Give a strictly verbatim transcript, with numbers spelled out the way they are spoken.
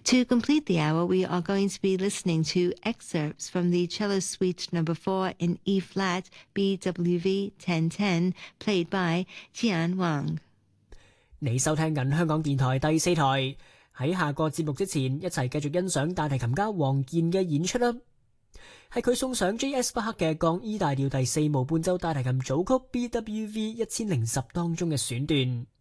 To complete the hour, we are going to be listening to excerpts from the Cello Suite Number Four in E Flat, B W V ten ten, played by Jian Wang。 你收聽緊香港電台第四台，喺下個節目之前，一齊繼續欣賞大提琴家黃健嘅演出啦。係佢送上 J S 巴克嘅降 E 大調第四無伴奏大提琴組曲 B W V 一千零十當中嘅選段。